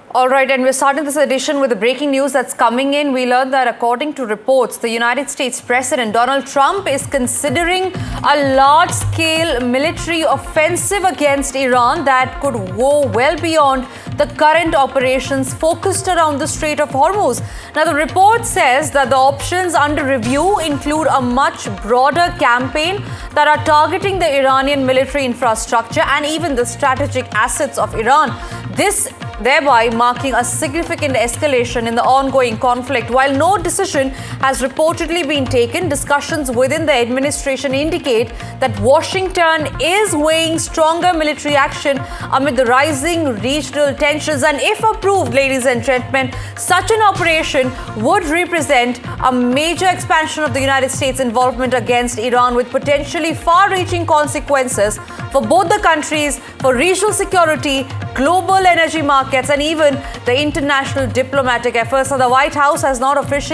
All right, and we're starting this edition with the breaking news that's coming in. We learned that according to reports, the United States President Donald Trump is considering a large-scale military offensive against Iran that could go well beyond the current operations focused around the Strait of Hormuz. Now, the report says that the options under review include a much broader campaign that are targeting the Iranian military infrastructure and even the strategic assets of Iran. This thereby marking a significant escalation in the ongoing conflict. While no decision has reportedly been taken, discussions within the administration indicate that Washington is weighing stronger military action amid the rising regional tensions. And if approved, ladies and gentlemen, such an operation would represent a major expansion of the United States' involvement against Iran, with potentially far-reaching consequences for both the countries, for regional security, global energy markets, and even the international diplomatic efforts. So the White House has not officially